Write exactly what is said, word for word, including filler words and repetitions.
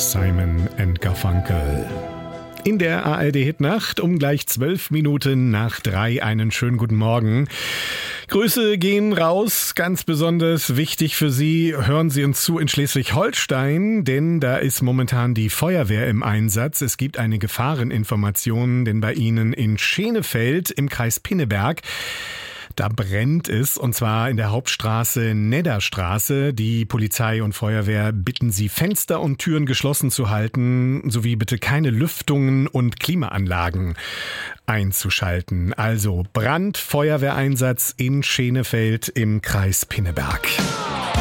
Simon and Garfunkel. In der A R D-Hitnacht um gleich zwölf Minuten nach drei einen schönen guten Morgen. Grüße gehen raus, ganz besonders wichtig für Sie. Hören Sie uns zu in Schleswig-Holstein, denn da ist momentan die Feuerwehr im Einsatz. Es gibt eine Gefahreninformation, denn bei Ihnen in Schenefeld im Kreis Pinneberg, da brennt es, und zwar in der Hauptstraße Nedderstraße. Die Polizei und Feuerwehr bitten Sie, Fenster und Türen geschlossen zu halten, sowie bitte keine Lüftungen und Klimaanlagen einzuschalten. Also Brand-Feuerwehreinsatz in Schenefeld im Kreis Pinneberg.